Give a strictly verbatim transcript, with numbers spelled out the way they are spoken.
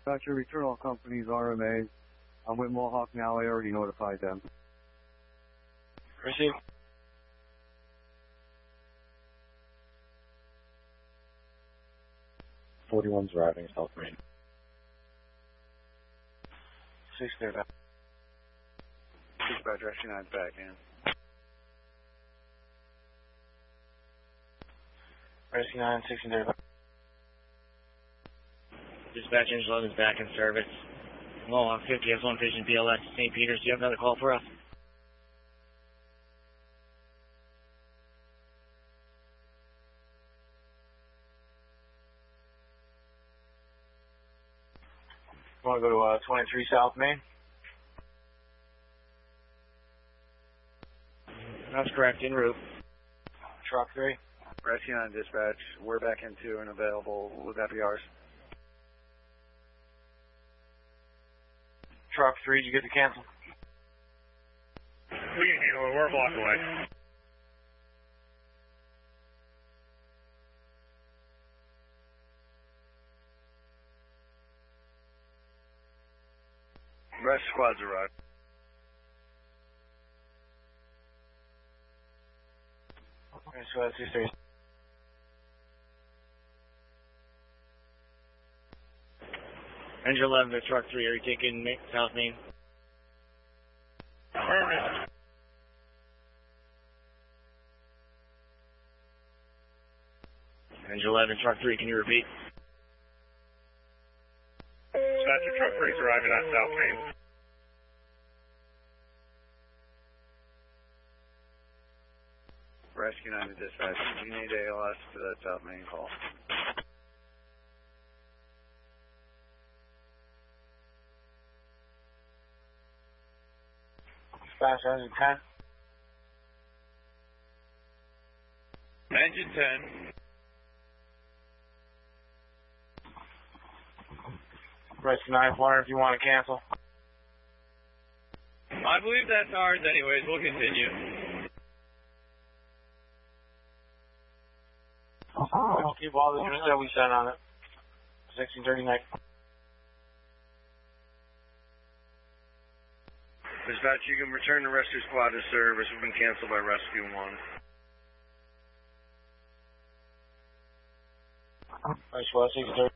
Got your return all companies R M A. I'm with Mohawk now. I already notified them. Receive. forty-one's arriving South Main. six clear back. Dispatch, Rescue nine's back in. Rescue nine, six clear back. Dispatch, Engine eleven is back in service. Mohawk fifty, S one Vision, B L X, Saint Peters. Do you have another call for us? Want to go to uh, twenty-three South Main? That's correct, en route. Truck three. Rescue nine dispatch, we're back into and available. Would that be ours? Truck three, did you get the cancel? We can handle it. We're a block away. Rest squads arrived. Rest squad two three. Engine eleven to truck three, are you taking South Main? Affirmative. Engine eleven, truck three, can you repeat? Dispatcher, truck three is arriving at South Main. Rescue nine to dispatch. Do you need A L S for that South Main call? Dispatch, engine ten. Engine ten. Rescue nine, wondering if you want to cancel. I believe that's ours anyways. We'll continue. I'll keep all the units that we sent on it. sixteen thirty-nine. Dispatch, you can return the rescue squad to service. We've been canceled by Rescue one. Rescue squad, sixteen thirty.